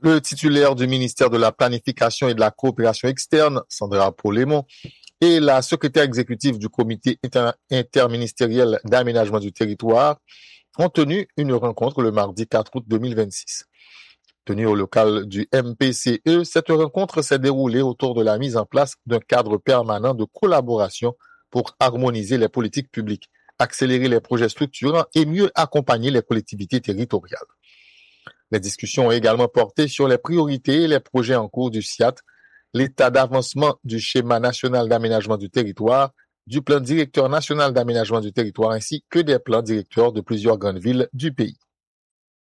Le titulaire du ministère de la Planification et de la Coopération externe, Sandra Polémon, et la secrétaire exécutive du comité interministériel d'aménagement du territoire ont tenu une rencontre le mardi 4 août 2026. Tenue au local du MPCE, cette rencontre s'est déroulée autour de la mise en place d'un cadre permanent de collaboration pour harmoniser les politiques publiques, accélérer les projets structurants et mieux accompagner les collectivités territoriales. Les discussions ont également porté sur les priorités et les projets en cours du SIAT, l'état d'avancement du schéma national d'aménagement du territoire, du plan directeur national d'aménagement du territoire ainsi que des plans directeurs de plusieurs grandes villes du pays.